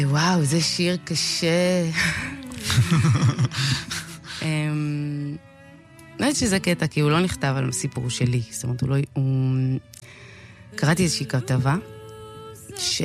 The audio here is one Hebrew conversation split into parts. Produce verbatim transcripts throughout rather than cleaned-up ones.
וואו, זה שיר קשה. אני יודעת שזה קטע, כי הוא לא נכתב על הסיפור שלי. זאת אומרת, הוא לא... קראתי איזושהי כתבה, ש...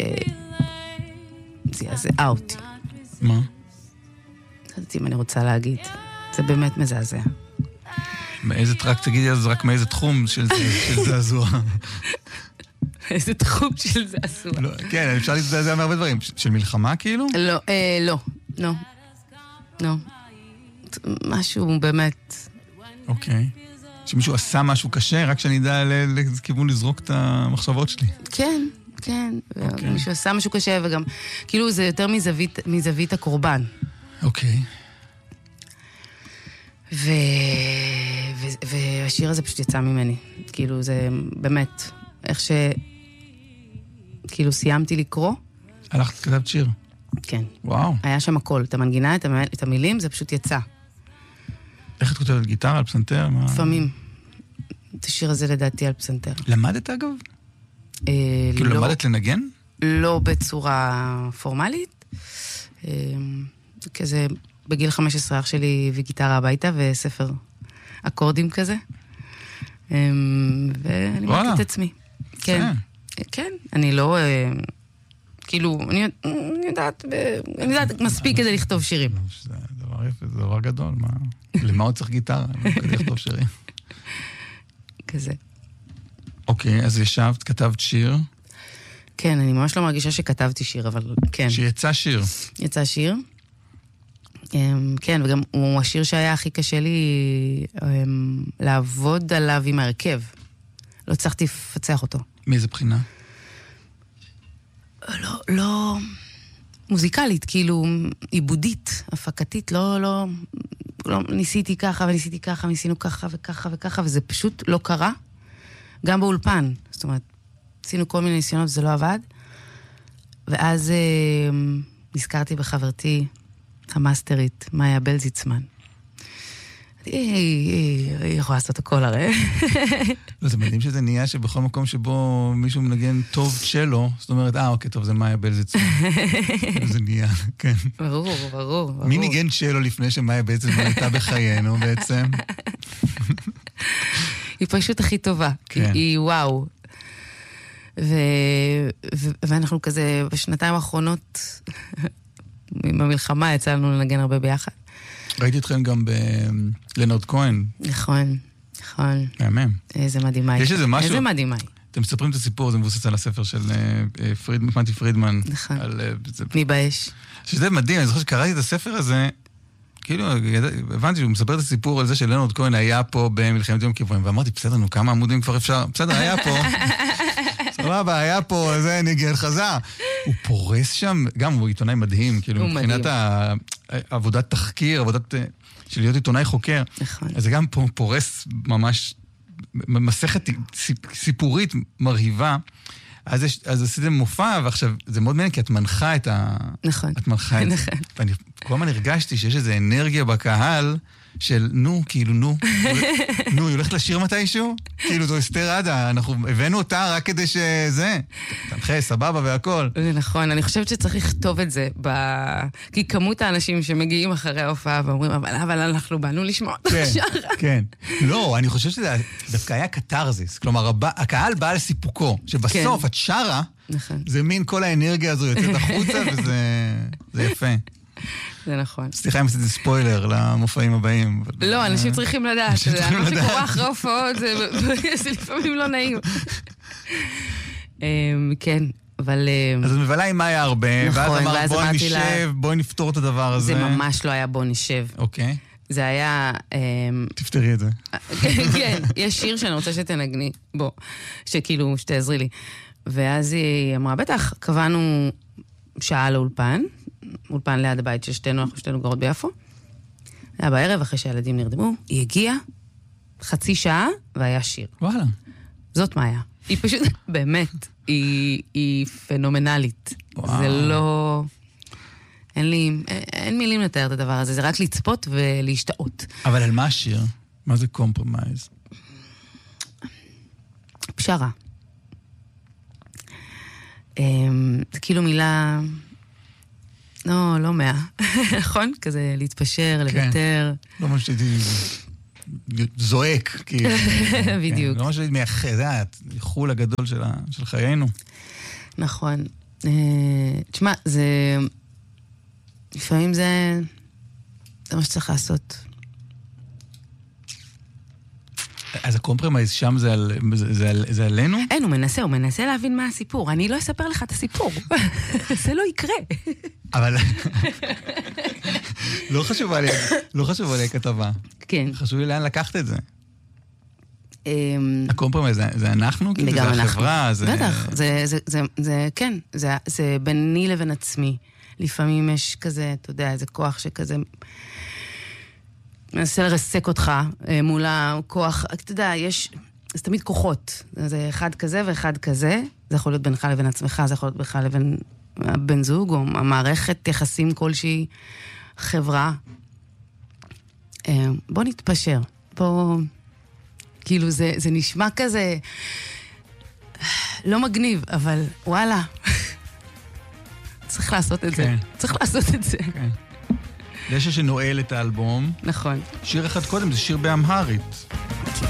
זעזעה אותי. מה? לא יודעת אם אני רוצה להגיד. זה באמת מזעזע. מאיזה טרק, תגידי, אז רק מאיזה תחום של זעזוע? איזה תחום של זעזוע. כן, אפשר להזדעזע מהרבה דברים. של מלחמה, כאילו? לא, לא, לא. לא. משהו באמת... אוקיי. שמישהו עשה משהו קשה, רק שאני אדע לכיוון לזרוק את המחשבות שלי. כן, כן. מישהו עשה משהו קשה, וגם... כאילו זה יותר מזווית הקורבן. אוקיי. והשיר הזה פשוט יצא ממני. כאילו זה באמת... איך ש... כאילו סיימתי לקרוא. הלכת כתבת שיר. כן. וואו. היה שם הכל. את המנגינה, את המילים, זה פשוט יצא. איך את כותבת גיטרה על פסנתר? לפעמים. את השיר הזה לדעתי על פסנתר. למדת אגב? כאילו למדת לנגן? לא בצורה פורמלית. כזה, בגיל חמש עשרה אח שלי הביא גיטרה הביתה וספר אקורדים כזה. ואני מלכת את עצמי. כן. כן, אני לא... כאילו, אני יודעת, אני יודעת מספיק כדי לכתוב שירים. זה דבר יפה, זה דבר גדול, מה? למה עוד צריך גיטרה? כדי לכתוב שירים. כזה. אוקיי, אז ישבת, כתבת שיר. כן, אני ממש לא מרגישה שכתבתי שיר, אבל כן. שיצא שיר. יצא שיר. כן, וגם הוא השיר שהיה הכי קשה לי לעבוד עליו עם הרכב. לא צריכתי לפצח אותו. מאיזה בחינה? לא, לא... מוזיקלית, כאילו, עיבודית, הפקתית, לא, לא... לא ניסיתי ככה וניסיתי ככה, ניסינו ככה וככה וככה, וזה פשוט לא קרה. גם באולפן. זאת אומרת, עשינו כל מיני ניסיונות, זה לא עבד. ואז אה, נזכרתי בחברתי המאסטרית, מאיה בלזיצמן. היא יכולה לעשות הכל הרי. זה מדהים שזה נהיה שבכל מקום שבו מישהו מנגן טוב צ'לו, זאת אומרת, אה, אוקיי, טוב, זה מאיה בלזיצמן. זה נהיה, כן. ברור, ברור. מי ניגן צ'לו לפני שמאיה בלזיצמן הייתה בחיינו בעצם? היא פשוט הכי טובה. היא וואו. ואנחנו כזה, בשנתיים האחרונות, עם המלחמה יצאנו לנגן הרבה ביחד. ראיתי אתכם גם בלנרד כהן. נכון, נכון. מהמם. איזה מדהימאי. יש איזה משהו... איזה מדהימאי. אתם מספרים את הסיפור, זה מבוסס על הספר של מתי פרידמן. נכון. מי באש. שזה מדהים, אני זוכר שקראתי את הספר הזה, כאילו, הבנתי שהוא מספר את הסיפור על זה שלנרד כהן היה פה במלחמת יום כיפורים, ואמרתי, בסדר, נו, כמה עמודים כבר אפשר? בסדר, היה פה. סבבה, היה פה, זה ניגן חזר. הוא פורס שם, גם הוא עיתונאי מדהים, כאילו, מבחינת עבודת תחקיר, עבודת של להיות עיתונאי חוקר. נכון. אז זה גם פורס ממש מסכת סיפורית מרהיבה. אז, אז עשיתם מופע, ועכשיו זה מאוד מעניין, כי את מנחה את ה... נכון. את מנחה את זה. נכון. ואני כל הזמן הרגשתי שיש איזו אנרגיה בקהל, של נו, כאילו, נו. נו, היא הולכת לשיר מתישהו? כאילו, זו אסתר עדה, אנחנו הבאנו אותה רק כדי שזה. תנחה, סבבה והכל. זה נכון, אני חושבת שצריך לכתוב את זה, ב... כי כמות האנשים שמגיעים אחרי ההופעה ואומרים, אבל, אבל אנחנו באנו לשמוע את השרה. כן, לא, אני חושב שזה דווקא היה קטרזיס. כלומר, הקהל בא לסיפוקו, שבסוף את שרה, זה מין כל האנרגיה הזו יוצאת החוצה, וזה יפה. זה נכון. סליחה אם עשיתי ספוילר למופעים הבאים. לא, אנשים צריכים לדעת. מה שקורה אחרי הופעות, זה לפעמים לא נעים. כן, אבל... אז את מבלה עם מאיה הרבה, ואז אמרת בואי נשב, בואי נפתור את הדבר הזה. זה ממש לא היה בואי נשב. אוקיי. זה היה... תפתרי את זה. כן, יש שיר שאני רוצה שתנגני, בוא, שכאילו, שתעזרי לי. ואז היא אמרה, בטח, קבענו שעה לאולפן, אולפן ליד הבית של שתינו, אנחנו שתינו גרות ביפו. היה בערב, אחרי שהילדים נרדמו, היא הגיעה חצי שעה, והיה שיר. וואלה. זאת מאיה. היא פשוט, באמת, היא, היא פנומנלית. וואו. זה לא... אין לי... אין מילים לתאר את הדבר הזה, זה רק לצפות ולהשתאות. אבל על מה השיר? מה זה קומפרמייז? פשרה. זה כאילו מילה... לא, לא מאה. נכון? כזה להתפשר, לוותר. לא מה שהייתי זועק, כאילו. בדיוק. לא מה שהייתי מייחד, זה היה חול הגדול של חיינו. נכון. תשמע, זה... לפעמים זה... זה מה שצריך לעשות. אז הקומפרמייז שם זה, על, זה, זה, זה עלינו? אין, הוא מנסה, הוא מנסה להבין מה הסיפור. אני לא אספר לך את הסיפור. זה לא יקרה. אבל... לא חשוב עליה, לא חשוב עליה כתבה. כן. חשוב לי לאן לקחת את זה. הקומפרמייז, זה, זה אנחנו? וגם זה אנחנו. החברה? זה... בטח, זה, זה, זה, זה, כן, זה, זה ביני לבין עצמי. לפעמים יש כזה, אתה יודע, איזה כוח שכזה... מנסה לרסק אותך מול הכוח, אתה יודע, יש, זה תמיד כוחות, זה אחד כזה ואחד כזה, זה יכול להיות בינך לבין עצמך, זה יכול להיות בינך לבין בן זוג, או המערכת יחסים כלשהי, חברה. בוא נתפשר, בוא, כאילו זה, זה נשמע כזה, לא מגניב, אבל וואלה, צריך לעשות את זה, צריך לעשות את זה. כן. זה שנועל את האלבום. נכון. שיר אחד קודם, זה שיר באמהרית.